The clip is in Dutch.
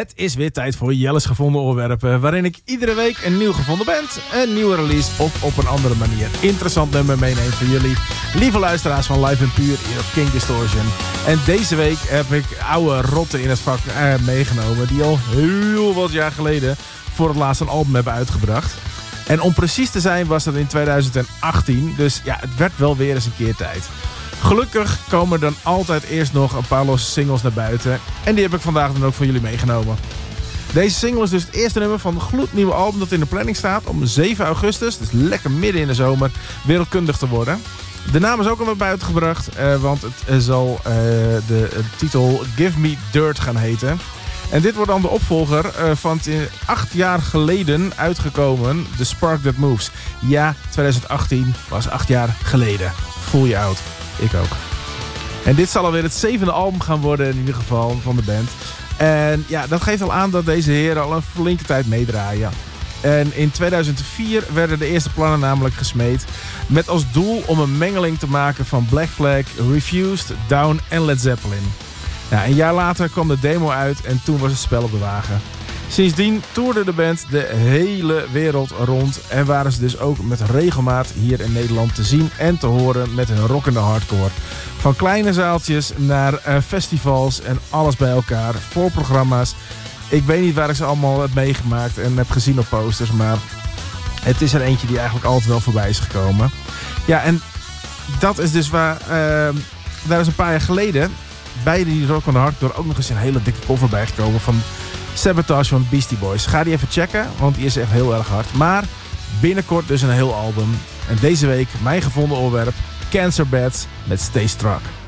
Het is weer tijd voor Jelle's Gevonden Oorwerpen, waarin ik iedere week een nieuw gevonden band, een nieuwe release of op een andere manier interessant nummer meeneem voor jullie. Lieve luisteraars van Live & Puur hier op King Distortion. En deze week heb ik oude rotten in het vak meegenomen die al heel wat jaar geleden voor het laatst een album hebben uitgebracht. En om precies te zijn was dat in 2018, dus ja, het werd wel weer eens een keer tijd. Gelukkig komen dan altijd eerst nog een paar losse singles naar buiten. En die heb ik vandaag dan ook voor jullie meegenomen. Deze single is dus het eerste nummer van een gloednieuwe album dat in de planning staat om 7 augustus, dus lekker midden in de zomer, wereldkundig te worden. De naam is ook al naar buiten gebracht, want het zal de titel Give Me Dirt gaan heten. En dit wordt dan de opvolger van 8 jaar geleden uitgekomen, The Spark That Moves. Ja, 2018 was 8 jaar geleden. Voel je oud. Ik ook. En dit zal alweer het 7e album gaan worden in ieder geval van de band. En ja, dat geeft al aan dat deze heren al een flinke tijd meedraaien. En in 2004 werden de eerste plannen namelijk gesmeed met als doel om een mengeling te maken van Black Flag, Refused, Down en Led Zeppelin. Ja, een jaar later kwam de demo uit en toen was het spel op de wagen. Sindsdien toerde de band de hele wereld rond en waren ze dus ook met regelmaat hier in Nederland te zien en te horen met hun rockende hardcore. Van kleine zaaltjes naar festivals en alles bij elkaar, voorprogramma's. Ik weet niet waar ik ze allemaal heb meegemaakt en heb gezien op posters, maar het is er eentje die eigenlijk altijd wel voorbij is gekomen. Ja, en dat is dus waar, daar is een paar jaar geleden bij die rockende hardcore ook nog eens een hele dikke cover bijgekomen van Sabotage van Beastie Boys. Ga die even checken, want die is echt heel erg hard. Maar binnenkort dus een heel album. En deze week mijn gevonden oorwerp, Cancer Beds met Stay Struck.